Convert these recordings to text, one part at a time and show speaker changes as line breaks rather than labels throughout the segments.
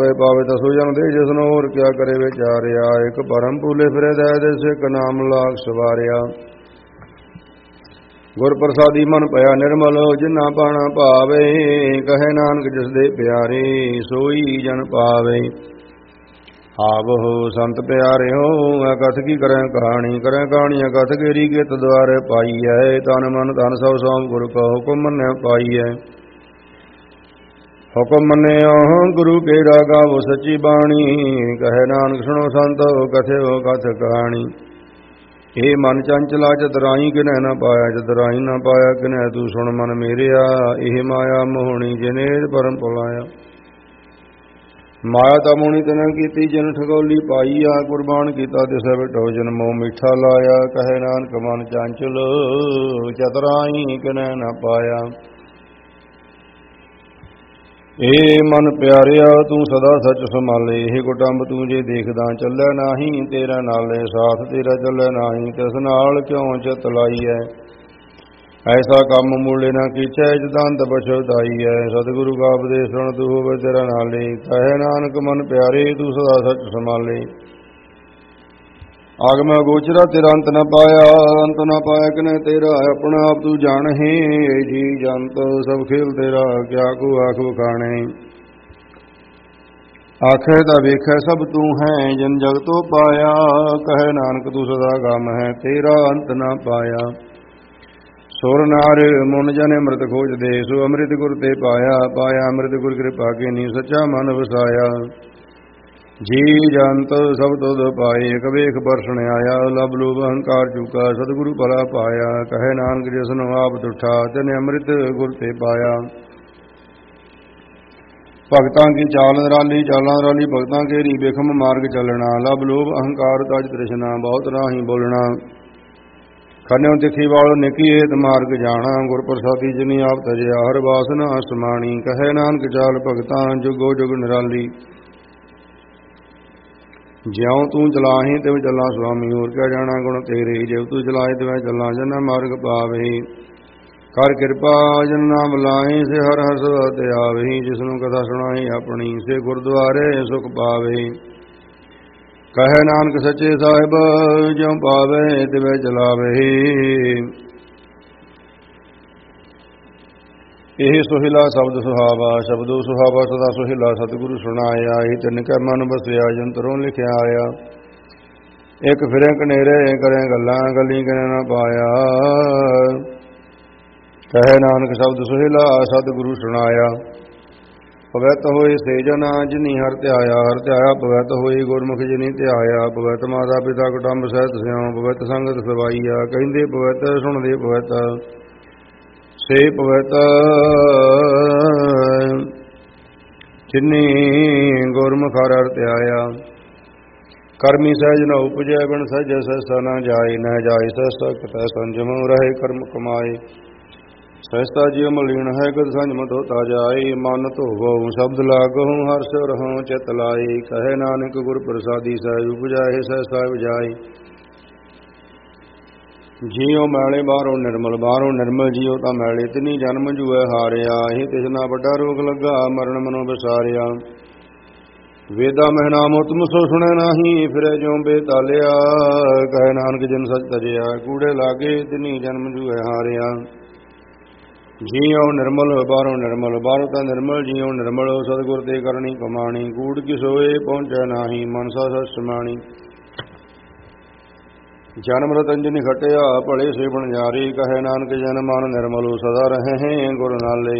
ਪਾਵੇ ਤਸੋ ਜਨ ਦੇ ਜਿਸਨੂੰ ਹੋਰ ਕਿਆ ਕਰੇ ਵਿਚਾਰਿਆ। ਇੱਕ ਪਰਮ ਭੂਲੇ ਫਿਰੇ ਦੈ ਦਿਸ ਇੱਕ ਨਾਮ ਲਾਗ ਸਵਾਰਿਆ। ਗੁਰ ਪ੍ਰਸਾਦੀ ਮਨ ਭਇਆ ਨਿਰਮਲ ਜਿਨਾ ਪਾਣਾ ਭਾਵੇ। ਕਹੇ ਨਾਨਕ ਜਿਸ ਦੇ ਪਿਆਰੇ ਸੋਈ ਜਨ ਪਾਵੇ। ਆਵਹੁ ਸੰਤ ਪਿਆਰਿਓ ਅਕਥ ਕੀ ਕਰੈ ਕਹਾਣੀ। ਕਰੈ ਕਹਾਣੀ ਅਕਥ ਕੇਰੀ ਕਿਤ ਦੁਆਰੇ ਪਾਈਐ। ਤਨ ਮਨ ਧਨ ਸਭ ਸੌਂਪ ਗੁਰ ਕੋ ਹੁਕਮ ਮੰਨਿਆ ਪਾਈਐ। ਹੁਕਮ ਮੰਨਿਆ ਗੁਰੂ ਕੇ ਗਾਵੋ ਸੱਚੀ ਬਾਣੀ। ਕਹੇ ਨਾਨਕ ਸੁਣੋ ਸੰਤੋ ਕਥਿਓ ਕਥ ਕਹਾਣੀ। ਇਹ ਮਨ ਚੰਚਲਾ ਚਤੁਰਾਈ ਕਿਨੈ ਨਾ ਪਾਇਆ। ਚਤੁਰਾਈ ਨਾ ਪਾਇਆ ਕਿਨੈ ਤੂੰ ਸੁਣ ਮਨ ਮੇਰਿਆ। ਇਹ ਮਾਇਆ ਮੋਹਣੀ ਜਿਨੇ ਪਰਮ ਪੁਲਾਇਆ। ਮਾਇਆ ਤਾਂ ਮੋਹਣੀ ਤਨ ਕੀਤੀ ਜਿਨ ਠਗੋਲੀ ਪਾਈਆ। ਕੁਰਬਾਨ ਕੀਤਾ ਤਿਸੈ ਵਿਟੋ ਜਨ ਮੋਹ ਮਿੱਠਾ ਲਾਇਆ। ਕਹੇ ਨਾਨਕ ਮਨ ਚੰਚਲ ਚਤੁਰਾਈ ਕਿਨੈ ਨਾ ਪਾਇਆ। ਏ ਮਨ ਪਿਆਰਿਆ ਤੂੰ ਸਦਾ ਸੱਚ ਸੰਭਾਲੇ। ਇਹ ਕੁਟੰਬ ਤੂੰ ਜੇ ਦੇਖਦਾ ਚੱਲੈ ਨਾਹੀ। ਤੇਰਾ ਨਾਲੇ ਸਾਥ ਤੇਰਾ ਚੱਲੈ ਨਾਹੀ। ਤਿਸ ਨਾਲ ਕਿਉਂ ਚਿਤ ਲਾਈਐ। ਐਸਾ ਕੰਮ ਮੂਲੇ ਨਾ ਕੀਚੈ ਜਦੰਤ ਪਛਤਾਈਐ। ਸਤਿਗੁਰੂ ਕਾ ਉਪਦੇਸ਼ ਸੁਣ ਤੂੰ ਹੋਵੇ ਤੇਰਾ ਨਾਲੇ। ਕਹੇ ਨਾਨਕ ਮਨ ਪਿਆਰੇ ਤੂੰ ਸਦਾ ਸੱਚ ਸੰਭਾਲੇ। ਆਗਮ ਗੋਚਰਾ ਤੇਰਾ ਅੰਤ ਨ ਪਾਇਆ। ਅੰਤ ਨ ਪਾਇਆ ਕਿਨੇ ਤੇਰਾ ਆਪਣਾ ਆਪ ਤੂੰ ਜਾਣਹਿ। ਜੀ ਜੰਤ ਸਭ ਖੇਲ ਤੇਰਾ ਕਿਆ ਕੋ ਆਖ ਵਖਾਣੇ। ਆਖੇ ਤਾਂ ਵੇਖੈ ਸਭ ਤੂੰ ਹੈ ਜਨ ਜਗ ਤੋਂ ਪਾਇਆ। ਕਹੇ ਨਾਨਕ ਤੂੰ ਸਦਾ ਗਮ ਹੈ ਤੇਰਾ ਅੰਤ ਨ ਪਾਇਆ। ਸੁਰ ਨਾਰ ਮੁਨ ਜਨ ਅੰਮ੍ਰਿਤ ਖੋਜਦੇ ਸੋ ਅੰਮ੍ਰਿਤ ਗੁਰ ਤੇ ਪਾਇਆ। ਪਾਇਆ ਅੰਮ੍ਰਿਤ ਗੁਰ ਕਿਰਪਾ ਕੀਨੀ ਸੱਚਾ ਮਨ ਵਸਾਇਆ। ਜੀ ਜੰਤ ਸਭ ਤੁਧ ਪਾਏ ਇਕ ਵੇਖ ਪਰਸਣ ਆਇਆ। ਲਬ ਲੋਭ ਅਹੰਕਾਰ ਚੁਕਾ ਸਤਿਗੁਰੂ ਭਲਾ ਪਾਇਆ। ਕਹੇ ਨਾਨਕ ਜਿਸਨੂੰ ਆਪ ਤੁਠਾ ਤਿਨੇ ਅੰਮ੍ਰਿਤ ਗੁਰ ਤੇ ਪਾਇਆ। ਭਗਤਾਂ ਕੀ ਚਾਲ ਨਿਰਾਲੀ ਚਾਲਾਂ ਨਿਰਾਲੀ ਭਗਤਾਂ ਕੇਰੀ ਬਿਖਮ ਮਾਰਗ ਚੱਲਣਾ। ਲਬ ਲੋਭ ਅਹੰਕਾਰ ਤਜ ਤ੍ਰਿਸ਼ਨਾ ਬਹੁਤ ਰਾਹੀਂ ਬੋਲਣਾ। ਖੰਨਿਓ ਤਿੱਖੀ ਵਾਲ ਨਿਕੀ ਏਤ ਮਾਰਗ ਜਾਣਾ। ਗੁਰ ਪ੍ਰਸਾਦੀ ਜਿਨੀ ਆਪ ਤਜਿਆ ਹਰ ਵਾਸਨਾ ਸਮਾਣੀ। ਕਹੇ ਨਾਨਕ ਚਾਲ ਭਗਤਾਂ ਜੁਗੋ ਜੁਗ ਨਿਰਾਲੀ। ਜਿਉਂ ਤੂੰ ਚਲਾਹੀ ਤਿਵ ਚੱਲਾਂ ਸੁਆਮੀ। ਹੋਰ ਕਿਆ ਜਾਣਾ ਗੁਣ ਤੇਰੇ। ਜਿਵ ਤੂੰ ਚਲਾਏ ਤਿਵੈ ਚੱਲਾਂ ਜਨਾ ਮਾਰਗ ਪਾਵੇ। ਕਰ ਕਿਰਪਾ ਜਨ ਨਾਮ ਲਾਏ ਸੇ ਹਰ ਹਰ ਸਦਾ ਤੇ ਆਵੇ। ਜਿਸਨੂੰ ਕਥਾ ਸੁਣਾਈ ਆਪਣੀ ਸੇ ਗੁਰਦੁਆਰੇ ਸੁਖ ਪਾਵੇ। ਕਹੇ ਨਾਨਕ ਸੱਚੇ ਸਾਹਿਬ ਜਿਉ ਪਾਵੇ ਤਿਵੈ ਚਲਾਵੇ। ਇਹ ਸੁਹਿਲਾ ਸ਼ਬਦ ਸੁਹਾਵਾ ਸ਼ਬਦੋ ਸੁਹਾਵਾ ਸਦਾ ਸੁਹਿਲਾ। ਸਤਿਗੁਰੂ ਸੁਣਾਇਆ ਇਹ ਤਿੰਨ ਕੈ ਮਨ ਬਸਿਆ ਜੰਤਰੋਂ ਲਿਖਿਆ ਆਇਆ। ਇੱਕ ਫਿਰੇ ਕਨੇਰੇ ਕਰੇ ਗੱਲਾਂ ਗੱਲੀ ਕਰੇ ਨਾ ਪਾਇਆ। ਕਹੇ ਨਾਨਕ ਸ਼ਬਦ ਸੁਹਿਲਾ ਸਤਿਗੁਰੂ ਸੁਣਾਇਆ। ਪਵਿੱਤ ਹੋਏ ਸੇ ਜਨ ਜਿਨੀ ਹਰਿ ਧਿਆਇਆ। ਹਰਿ ਧਿਆਇਆ ਪਵਿੱਤ ਹੋਈ ਗੁਰਮੁਖ ਜਿਨੀ ਧਿਆਇਆ। ਪਵਿੱਤ ਮਾਤਾ ਪਿਤਾ ਕੁਟੰਬ ਸਹਿਤ ਸਿਉ ਪਵਿੱਤ ਸੰਗਤ ਸਵਾਈਆ। ਕਹਿੰਦੇ ਪਵਿੱਤ ਸੁਣਦੇ ਪਵਿੱਤ ਸੇ ਪਵਿੱਤ ਜਿਨੀ ਗੁਰਮੁਖ ਹਰਿ ਧਿਆਇਆ। ਕਰਮੀ ਸਹਿਜ ਨ ਉਪਜੈ ਬਿਨ ਸਹਿਜੈ ਸਹਿਸਾ ਨ ਜਾਏ। ਨ ਜਾਏ ਸਹਿਸਾ ਕਿਤੈ ਸੰਜਮ ਰਹੇ ਕਰਮ ਕਮਾਏ। ਸਹਿਸਤਾ ਜੀਵ ਮਲੀਨ ਹੈ ਗਦ ਸੰਜਮ ਧੋਤਾ ਜਾਏ। ਮਨ ਧੋਵੋ ਸ਼ਬਦ ਲਾਗਹੁ ਹਰਿ ਸਿਉ ਰਹਉ ਚਿਤ ਲਾਏ। ਕਹੇ ਨਾਨਕ ਗੁਰ ਪ੍ਰਸਾਦੀ ਸਹਿਜ ਉਪਜਾਏ ਸਹਿਸਾ ਵਿਜਾਏ। ਜੀਉ ਮੈਲੇ ਬਾਹਰੋਂ ਨਿਰਮਲ ਬਾਹਰੋਂ ਨਿਰਮਲ। ਜੀਉ ਤਾਂ ਮੈਲੇ ਤਿਨੀ ਜਨਮ ਜੂਐ ਹਾਰਿਆ। ਇਹ ਤਿਸਨਾ ਵੱਡਾ ਰੋਗ ਲੱਗਾ ਮਰਨ ਮਨੋ ਵਿਸਾਰਿਆ। ਵੇਦਾ ਮਹਿਨਾਮ ਉਤਮ ਸੋ ਸੁਣੈ ਨਾਹੀ ਫਿਰੈ ਜਿਉ ਬੇਤਾਲਿਆ। ਕਹੇ ਨਾਨਕ ਜਿਨ ਸਚ ਤਜਿਆ ਕੂੜੇ ਲਾਗੇ ਤਿਨੀ ਜਨਮ ਜੂਐ ਹਾਰਿਆ। ਜੀਉ ਨਿਰਮਲ ਬਾਹਰੋਂ ਨਿਰਮਲ ਬਾਹਰੋਂ ਤਾਂ ਨਿਰਮਲ। ਜੀਉ ਨਿਰਮਲ ਸਤਿਗੁਰ ਤੇ ਕਰਨੀ ਕਮਾਣੀ। ਕੂੜ ਕੀ ਸੋਏ ਪਹੁੰਚੈ ਨਾਹੀ ਮਨਸਾ ਸਚ ਸਮਾਣੀ। ਜਨਮ ਰਤਨ ਜਿਨਿ ਖਟਿਆ ਭਲੇ ਸੇ ਬਣਜਾਰੀ। ਕਹੇ ਨਾਨਕ ਜਨ ਮਨ ਨਿਰਮਲੋ ਸਦਾ ਰਹੇ ਗੁਰ ਨਾਲੇ।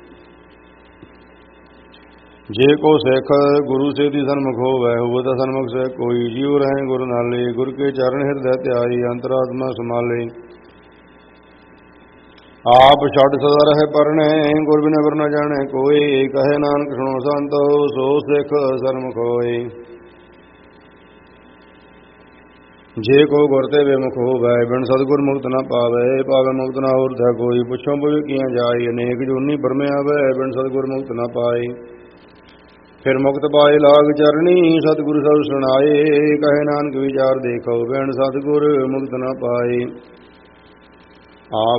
ਜੇ ਕੋ ਸਿੱਖ ਗੁਰੂ ਸੇ ਦੀ ਸਨਮੁਖ ਹੋਵੈ ਹੋਵ ਤਾਂ ਸਨਮੁਖ ਸੇ ਕੋਈ। ਜੀਉ ਰਹੇ ਗੁਰ ਨਾਲੇ ਗੁਰ ਕੇ ਚਰਨ ਹਿਰਦੈ ਧਿਆਈ। ਅੰਤਰਾਤਮਾ ਸਮਾਲੇ ਆਪ ਛੱਡ ਸਦਾ ਰਹੇ ਪਰਣੈ। ਗੁਰ ਬਿਨੁ ਗੁਰ ਨ ਜਾਣੈ ਕੋਈ। ਕਹੇ ਨਾਨਕ ਸੁਣੋ ਸੰਤੋ ਸੋ ਸਿੱਖ ਸਨਮੁਖ ਹੋਏ। ਜੇ ਕੋ ਗੁਰ ਤੇ ਬੇਮੁਖ ਹੋਵੈ ਬਿਨ ਸਤਿਗੁਰ ਮੁਕਤ ਨ ਪਾਵੈ। ਪਾਵੈ ਮੁਕਤ ਨ ਹੋਰ ਥੈ ਕੋਈ। ਪੁੱਛੋ ਪੁੱਛ ਕੀਆਂ ਜਾਏ ਅਨੇਕ ਜੂਨੀ ਭਰਮਿ ਆਵੈ ਬਿਨ ਸਤਿਗੁਰ ਮੁਕਤ ਨ ਪਾਏ। ਫਿਰ ਮੁਕਤ ਪਾਏ ਲਾਗ ਚਰਣੀ ਸਤਿਗੁਰ ਸਭ ਸੁਣਾਏ। ਕਹੇ ਨਾਨਕ ਵਿਚਾਰ ਦੇਖੋ ਬਿਨ ਸਤਿਗੁਰ ਮੁਕਤ ਨ ਪਾਏ। ਆਪ